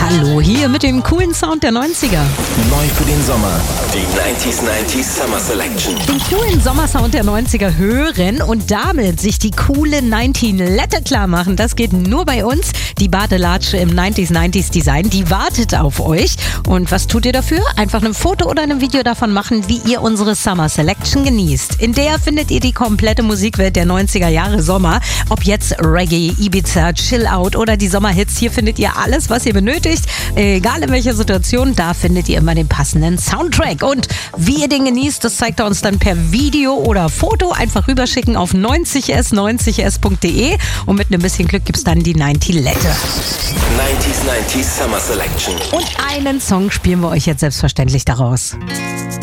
Hallo, hier mit dem coolen Sound der 90er. Neu für den Sommer, die 90s Summer Selection. Den coolen Sommersound der 90er hören und damit sich die coole 19-Lette klar machen. Das geht nur bei uns. Die Badelatsche im 90s Design, die wartet auf euch. Und was tut ihr dafür? Einfach ein Foto oder ein Video davon machen, wie ihr unsere Summer Selection genießt. In der findet ihr die komplette Musikwelt der 90er Jahre Sommer. Ob jetzt Reggae, Ibiza, Chill Out oder die Sommerhits, hier findet ihr alles, was ihr benötigt. Egal in welcher Situation, da findet ihr immer den passenden Soundtrack. Und wie ihr den genießt, das zeigt er uns dann per Video oder Foto. Einfach rüberschicken auf 90s.de und mit ein bisschen Glück gibt's dann die 90-Lette. 90s Summer Selection. Und einen Song spielen wir euch jetzt selbstverständlich daraus.